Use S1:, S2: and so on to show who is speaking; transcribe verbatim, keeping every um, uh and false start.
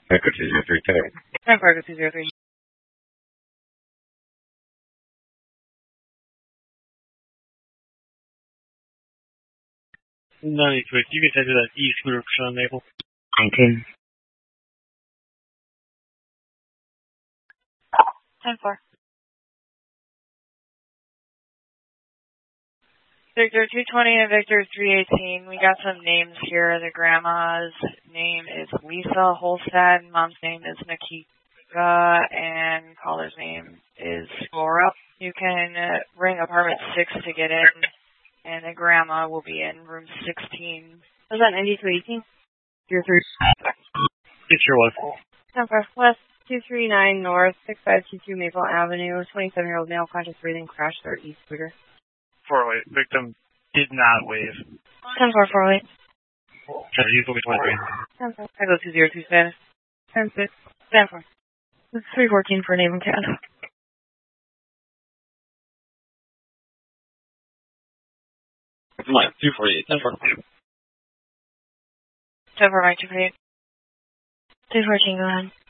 S1: Echo two zero three, ten.
S2: ten four, Echo two zero three.
S3: ninety-three, you can take to that east group on Maple.
S1: nineteen.
S2: ten four. Victor two twenty and Victor three eighteen. We got some names here. The grandma's name is Lisa Holstad. Mom's name is Nikita. And caller's name is Laura. You can uh, ring apartment six to get in. And the grandma will be in room sixteen. Was that ninety-two eighteen? zero three.
S3: It sure was.
S2: ten four. West two three nine North, six five two two Maple Avenue. twenty-seven-year-old male conscious breathing crashed their east scooter.
S3: four oh eight. Victim did not wave.
S2: ten four four oh eight.
S3: Okay, he's looking twenty-three.
S2: ten four. I go two zero two status. ten six. ten four. three fourteen for name and cat.
S1: Mike, two forty-eight, ten four.
S2: ten four, Mike, two forty-eight. two fourteen, go ahead.